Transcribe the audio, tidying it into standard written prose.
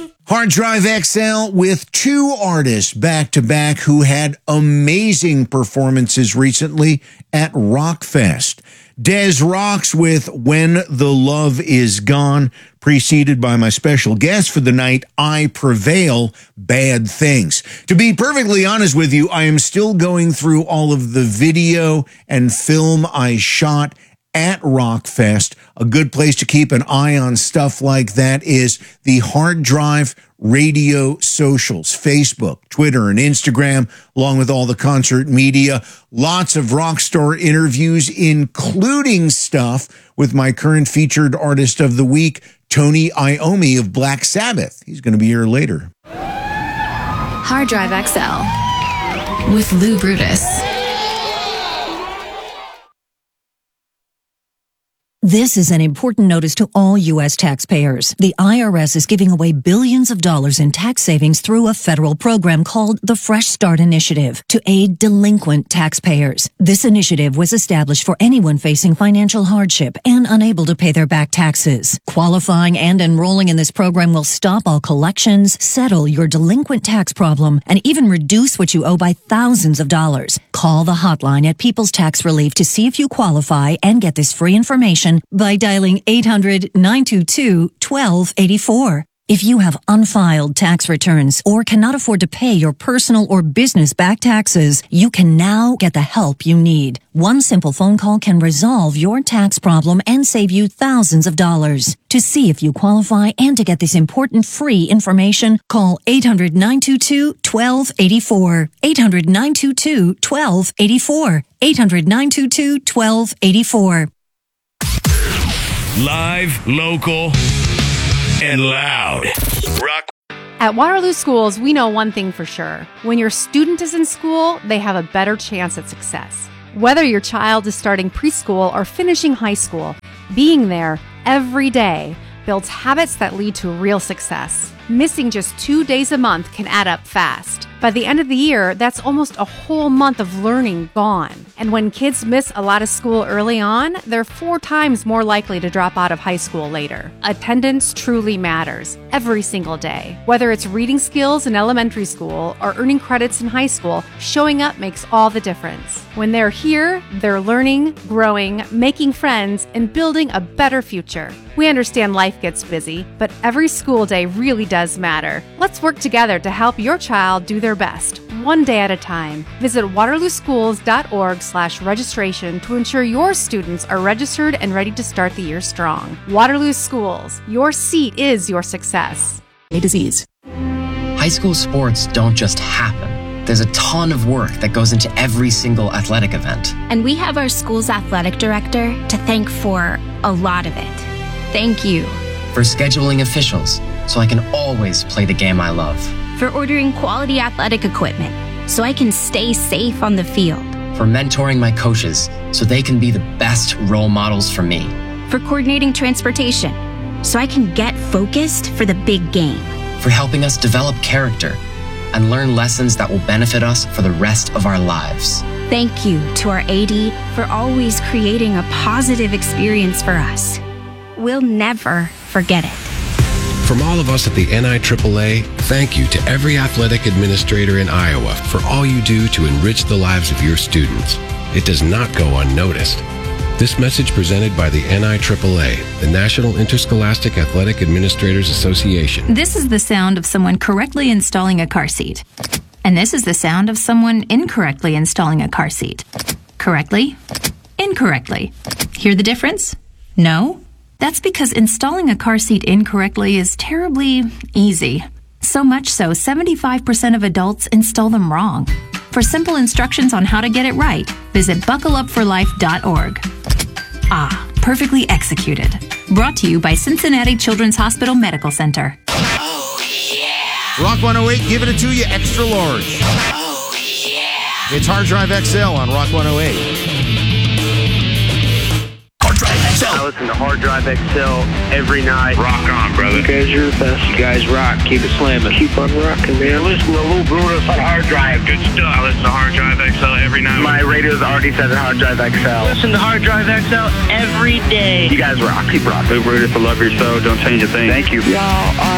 Hard Drive XL with two artists back-to-back who had amazing performances recently at Rockfest. Des rocks with When the Love Is Gone, preceded by my special guest for the night, I Prevail, Bad Things. To be perfectly honest with you, I am still going through all of the video and film I shot at Rockfest. A good place to keep an eye on stuff like that is the Hard Drive Radio socials, Facebook, Twitter, and Instagram, along with all the concert media. Lots of Rockstar interviews, including stuff with my current featured artist of the week, Tony Iommi of Black Sabbath. He's going to be here later. Hard Drive XL with Lou Brutus. This is an important notice to all U.S. taxpayers. The IRS is giving away billions of dollars in tax savings through a federal program called the Fresh Start Initiative to aid delinquent taxpayers. This initiative was established for anyone facing financial hardship and unable to pay their back taxes. Qualifying and enrolling in this program will stop all collections, settle your delinquent tax problem, and even reduce what you owe by thousands of dollars. Call the hotline at People's Tax Relief to see if you qualify and get this free information by dialing 800-922-1284. If you have unfiled tax returns or cannot afford to pay your personal or business back taxes, you can now get the help you need. One simple phone call can resolve your tax problem and save you thousands of dollars. To see if you qualify and to get this important free information, call 800-922-1284. 800-922-1284. 800-922-1284. Live, local, and loud. Rock. At Waterloo Schools, we know one thing for sure. When your student is in school, they have a better chance at success. Whether your child is starting preschool or finishing high school, being there every day builds habits that lead to real success. Missing just 2 days a month can add up fast. By the end of the year, that's almost a whole month of learning gone. And when kids miss a lot of school early on, they're 4 times more likely to drop out of high school later. Attendance truly matters every single day. Whether it's reading skills in elementary school or earning credits in high school, showing up makes all the difference. When they're here, they're learning, growing, making friends, and building a better future. We understand life gets busy, but every school day really does matter. Let's work together to help your child do their best, one day at a time. Visit waterlooschools.org/registration to ensure your students are registered and ready to start the year strong. Waterloo Schools, your seat is your success. Disease. High school sports don't just happen. There's a ton of work that goes into every single athletic event. And we have our school's athletic director to thank for a lot of it. Thank you. For scheduling officials, so I can always play the game I love. For ordering quality athletic equipment, so I can stay safe on the field. For mentoring my coaches, so they can be the best role models for me. For coordinating transportation, so I can get focused for the big game. For helping us develop character and learn lessons that will benefit us for the rest of our lives. Thank you to our AD for always creating a positive experience for us. We'll never forget it. From all of us at the NIAAA, thank you to every athletic administrator in Iowa for all you do to enrich the lives of your students. It does not go unnoticed. This message presented by the NIAAA, the National Interscholastic Athletic Administrators Association. This is the sound of someone correctly installing a car seat. And this is the sound of someone incorrectly installing a car seat. Correctly, incorrectly. Hear the difference? No? That's because installing a car seat incorrectly is terribly easy. So much so, 75% of adults install them wrong. For simple instructions on how to get it right, visit buckleupforlife.org. Ah, perfectly executed. Brought to you by Cincinnati Children's Hospital Medical Center. Oh, yeah. Rock 108, giving it to you extra large. Oh, yeah. It's Hard Drive XL on Rock 108. I listen to Hard Drive XL every night. Rock on, brother. You guys are the best. You guys rock. Keep it slamming. Keep on rocking, man. Listen to Lou Brutus on Hard Drive. Good stuff. I listen to Hard Drive XL every night. My radio's already said Hard Drive XL. Listen to Hard Drive XL every day. You guys rock. Keep rocking. Lou Brutus, I love your show. Don't change a thing. Thank you. Y'all are